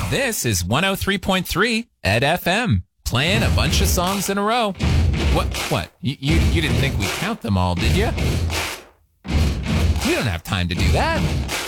This is 103.3 Ed FM, playing a bunch of songs in a row. What? You didn't think we'd count them all, did you? We don't have time to do that.